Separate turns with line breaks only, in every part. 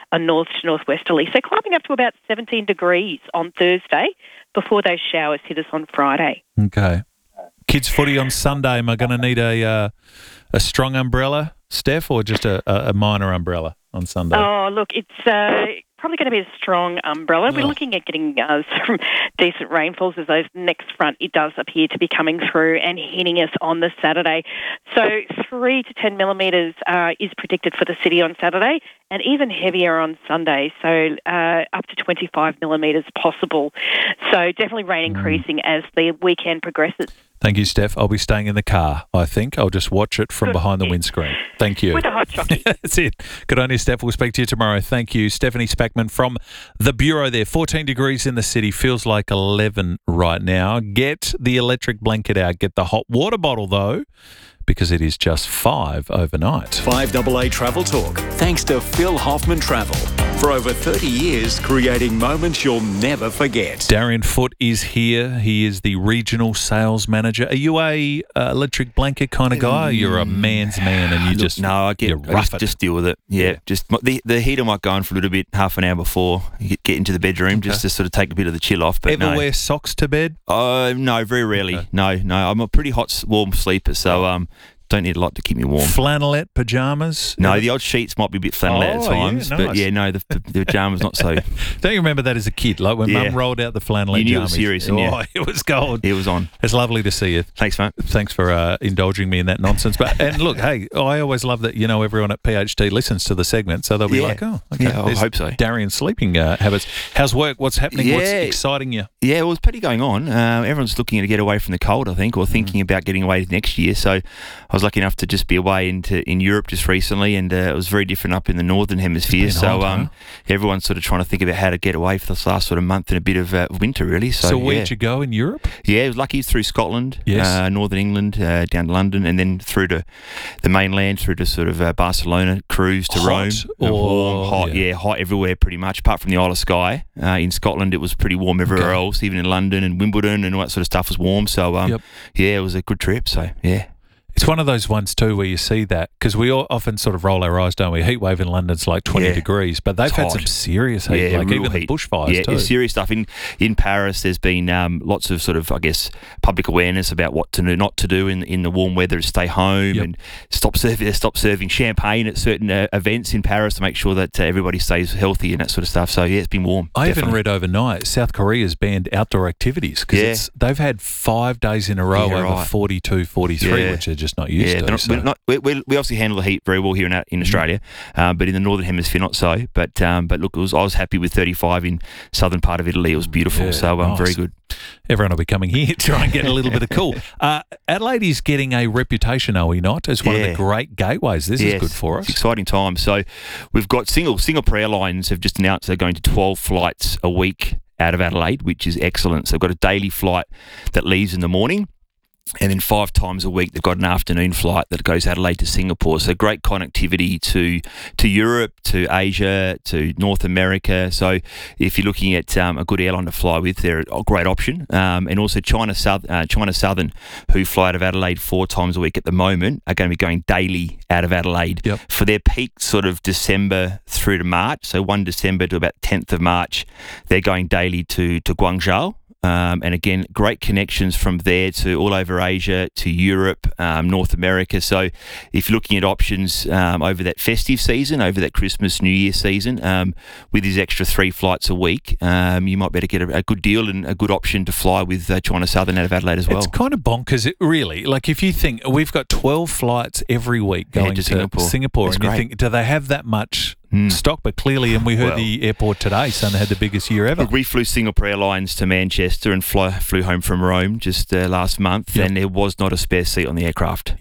a north to northwesterly. So climbing up to about 17 degrees on Thursday before those showers hit us on Friday.
Okay. Kids footy on Sunday. Am I going to need a strong umbrella, Steph, or just a minor umbrella on Sunday?
Oh, look, it's probably going to be a strong umbrella. We're looking at getting some decent rainfalls as those next front, it does appear to be coming through and hitting us on the Saturday. So 3 to 10 millimetres is predicted for the city on Saturday, and even heavier on Sunday, so up to 25 millimetres possible. So definitely rain increasing as the weekend progresses.
Thank you, Steph. I'll be staying in the car, I think. I'll just watch it from behind the windscreen. Thank you.
With a hot chocolate.
That's it. Good on you, Steph. We'll speak to you tomorrow. Thank you. Stephanie Spackman from the Bureau there. 14 degrees in the city. Feels like 11 right now. Get the electric blanket out. Get the hot water bottle, though, because it is just 5 overnight.
5AA Travel Talk, thanks to Phil Hoffman Travel. For over 30 years, creating moments you'll never forget.
Darian Foote is here. He is the regional sales manager. Are you a electric blanket kind of guy? Or you're a man's man and you
I just deal with it. Yeah. Just the heater might go on for a little bit, half an hour before you get into the bedroom, just to sort of take a bit of the chill off. But
Ever wear socks to bed?
No, very rarely. Okay. No. I'm a pretty hot, warm sleeper, so don't need a lot to keep me warm.
Flannelette pyjamas?
No, the odd sheets might be a bit flannelette at times,
nice.
But the pyjamas not so.
Don't you remember that as a kid? Like when Mum rolled out the flannelette
you knew
jammies.
It was serious, and
it was gold.
It was on.
It's lovely to see you.
Thanks, mate.
Thanks for indulging me in that nonsense. And look, hey, I always love that everyone at PHD listens to the segment, so they'll be like, oh, okay.
Yeah, I hope so.
Darian's sleeping habits. How's work? What's happening? What's exciting you?
Yeah, well, there's plenty going on. Everyone's looking to get away from the cold, I think, or thinking about getting away next year. So I was lucky enough to just be away in Europe just recently, and it was very different up in the northern hemisphere. So everyone's sort of trying to think about how to get away for this last sort of month and a bit of winter, really. So
where'd you go in Europe?
Yeah, I was lucky through Scotland, northern England, down to London, and then through to the mainland, through to sort of Barcelona, cruise to Rome. Warm, hot, hot everywhere pretty much, apart from the Isle of Skye. In Scotland, it was pretty warm everywhere else, even in London and Wimbledon and all that sort of stuff was warm. So, it was a good trip. So, yeah.
It's one of those ones too where you see that, because we all often sort of roll our eyes, don't we? Heat wave in London's like 20 degrees, but they've had some serious heat, like even the bushfires too.
Yeah, serious stuff. In Paris, there's been lots of sort of, I guess, public awareness about what to do, not to do in the warm weather, stay home and stop serving champagne at certain events in Paris to make sure that everybody stays healthy and that sort of stuff. So, it's been warm.
I even read overnight South Korea's banned outdoor activities because they've had 5 days in a row over 42, 43, which are just not used to.
We obviously handle the heat very well here in Australia, but in the northern hemisphere not so. But look, I was happy with 35 in southern part of Italy. It was beautiful, very good.
Everyone will be coming here to try and get a little bit of cool. Adelaide is getting a reputation, are we not, as one of the great gateways. This is good for us.
It's exciting times. So we've got Singapore Airlines have just announced they're going to 12 flights a week out of Adelaide, which is excellent. So they've got a daily flight that leaves in the morning, and then 5 times a week they've got an afternoon flight that goes Adelaide to Singapore. So great connectivity to Europe, to Asia, to North America. So if you're looking at a good airline to fly with, they're a great option. And also China Southern, who fly out of Adelaide 4 times a week at the moment, are going to be going daily out of Adelaide for their peak sort of December through to March. So 1 December to about 10th of March, they're going daily to Guangzhou. And again, great connections from there to all over Asia, to Europe, North America. So if you're looking at options over that festive season, over that Christmas, New Year season, with these extra 3 flights a week, you might better get a good deal and a good option to fly with China Southern out of Adelaide as well.
It's kind of bonkers, really. Like if you think we've got 12 flights every week going to Singapore, and you think, do they have that much stock? But clearly, and we heard the airport today saying they had the biggest year ever.
Look, we flew Singapore Airlines to Manchester and flew home from Rome just last month, and there was not a spare seat on the aircraft.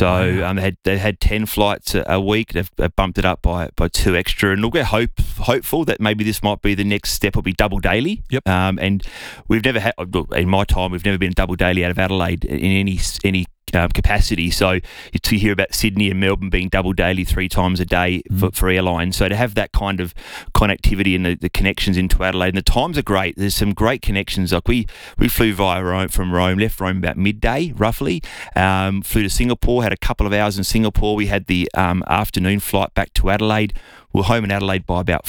They had 10 flights a week. They've bumped it up by 2 extra, and look, we're hopeful that maybe this might be the next step. Will be double daily. And we've never had, in my time, we've never been double daily out of Adelaide in any capacity. So you hear about Sydney and Melbourne being double daily 3 times a day for airlines. So to have that kind of connectivity and the connections into Adelaide, and the times are great. There's some great connections. Like we flew via Rome, from Rome, left Rome about midday roughly, flew to Singapore, had a couple of hours in Singapore. We had the afternoon flight back to Adelaide. We were home in Adelaide by about